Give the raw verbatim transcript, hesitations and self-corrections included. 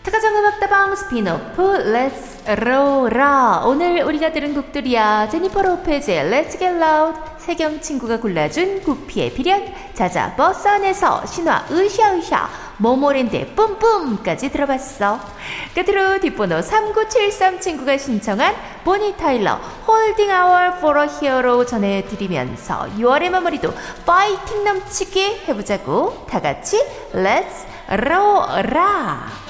타가정 음악다방 스피노프 Let's Roll라. 오늘 우리가 들은 곡들이야. 제니퍼 로페즈의 Let's Get Loud, 세경 친구가 골라준 구피의 비련, 자자 버스 안에서 신화 으쌰으쌰, 모모랜드의 뿜뿜까지 들어봤어. 끝으로 뒷번호 삼구칠삼 친구가 신청한 보니 타일러 Holding Our For A Hero 전해드리면서 유월의 마무리도 파이팅 넘치게 해보자고. 다같이 Let's Roll라.